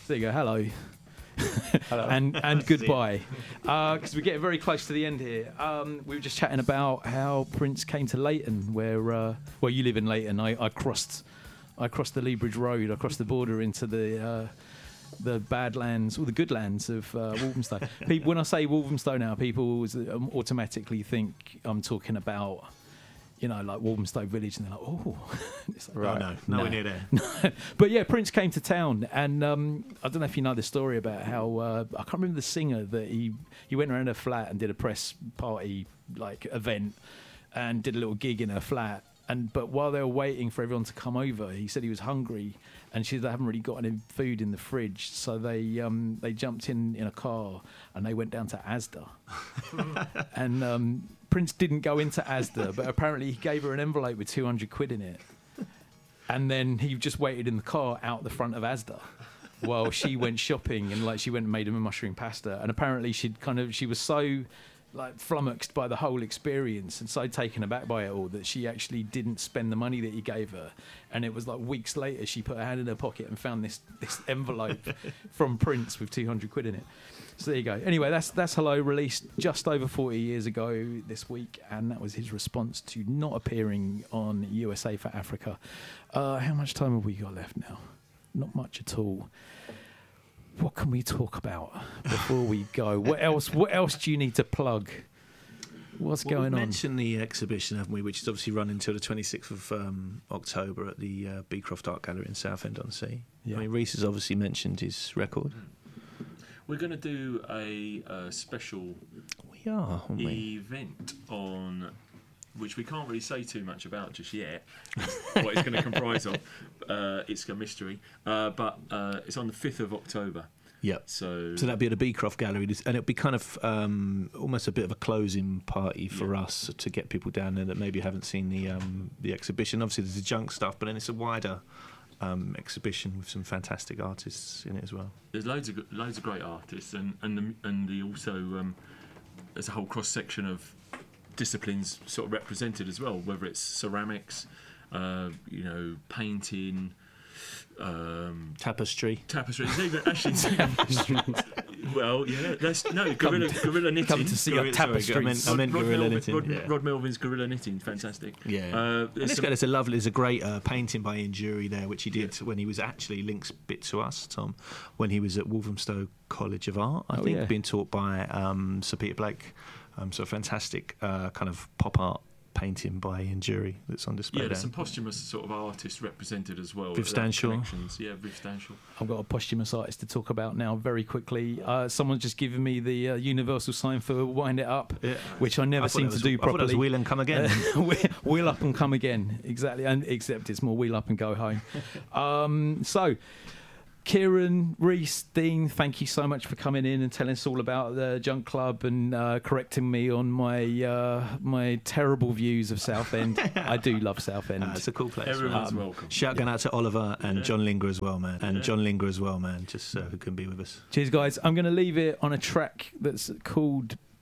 There you go. Hello. Hello. and goodbye. Because we're getting very close to the end here. We were just chatting about how Prince came to Leighton, where well, you live in Leighton. I crossed the Lea Bridge Road. I crossed the border into the Badlands or the good lands of Walthamstow. People, when I say Walthamstow now, people always, automatically think I'm talking about, you know, like Walthamstow Village, and they're like, oh, it's like, Right, no, nowhere near there. But yeah, Prince came to town, and I don't know if you know the story about how I can't remember the singer that he went around her flat and did a press party like event and did a little gig in her flat. But while they were waiting for everyone to come over, he said he was hungry, and they haven't really got any food in the fridge, so they jumped in a car and they went down to Asda, and Prince didn't go into Asda, but apparently he gave her an envelope with 200 quid in it, and then he just waited in the car out the front of Asda while she went shopping, and like she went and made him a mushroom pasta, and apparently she was so like flummoxed by the whole experience and so taken aback by it all that she actually didn't spend the money that he gave her, and it was like weeks later she put her hand in her pocket and found this envelope from Prince with 200 quid in it. So there you go. Anyway, that's Hello, released just over 40 years ago this week, and that was his response to not appearing on USA for Africa. How much time have we got left now? Not much at all. What can we talk about before we go? What else do you need to plug? What's going on? We mentioned the exhibition, haven't we, which is obviously run until the 26th of October at the Beecroft Art Gallery in Southend-on-Sea. Yeah. I mean, Reese has obviously mentioned his record. We're going to do a special event on, which we can't really say too much about just yet, what it's going to comprise of. It's a mystery, but it's on the 5th of October. Yep. So that'd be at the Beecroft Gallery, and it'll be kind of almost a bit of a closing party for us to get people down there that maybe haven't seen the exhibition. Obviously, there's the junk stuff, but then it's a wider exhibition with some fantastic artists in it as well. There's loads of great artists, and the also there's a whole cross section of disciplines sort of represented as well, whether it's ceramics, painting, tapestry. There's even actually well, yeah, gorilla knitting. Come to see our tapestries. I meant gorilla knitting. Rod Melvin's gorilla knitting, fantastic. Yeah, there's a great painting by Ian Jury there, which he did when he was actually links bit to us, Tom, when he was at Walthamstow College of Art, I think, being taught by Sir Peter Blake. So a fantastic kind of pop art painting by Ian Jury that's on display. Yeah, there's some posthumous sort of artists represented as well. Viv Stanshall. Yeah, Viv Stanshall. I've got a posthumous artist to talk about now very quickly. Someone's just given me the universal sign for Wind It Up, which I never seem to do properly. I thought it was Wheel and Come Again. Wheel Up and Come Again, exactly. And except it's more Wheel Up and Go Home. So Kieran, Reese, Dean, thank you so much for coming in and telling us all about the Junk Club and correcting me on my terrible views of Southend. I do love Southend. It's a cool place. Everyone's welcome. Shout going out to Oliver and John Linger as well, man. And John Linger as well, man, just who can be with us. Cheers, guys. I'm going to leave it on a track that's called